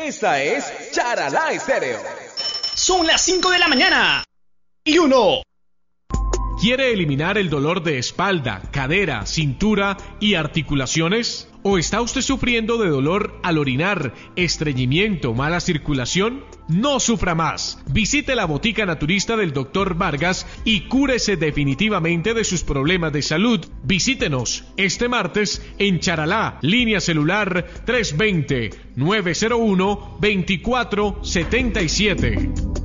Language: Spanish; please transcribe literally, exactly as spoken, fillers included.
Esta es Charalá Estéreo. Son las cinco de la mañana y uno. ¿Quiere eliminar el dolor de espalda, cadera, cintura y articulaciones? ¿O está usted sufriendo de dolor al orinar, estreñimiento, mala circulación? No sufra más. Visite la botica naturista del doctor Vargas y cúrese definitivamente de sus problemas de salud. Visítenos este martes en Charalá, línea celular tres dos cero, nueve cero uno, dos cuatro siete siete.